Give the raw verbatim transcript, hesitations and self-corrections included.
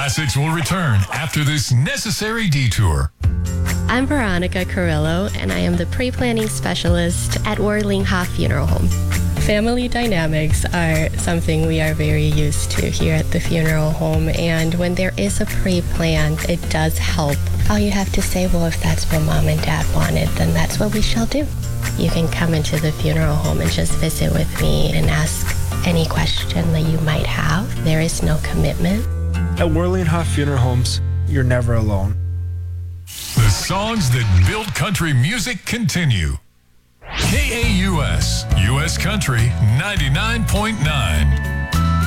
Classics will return after this necessary detour. I'm Veronica Carrillo, and I am the pre-planning specialist at Worlinghoff Funeral Home. Family dynamics are something we are very used to here at the funeral home, and when there is a pre-plan, it does help. All you have to say, well, if that's what mom and dad wanted, then that's what we shall do. You can come into the funeral home and just visit with me and ask any question that you might have. There is no commitment. At Worlinghoff Funeral Homes, you're never alone. The songs that build country music continue. K A U S, U S Country ninety-nine point nine.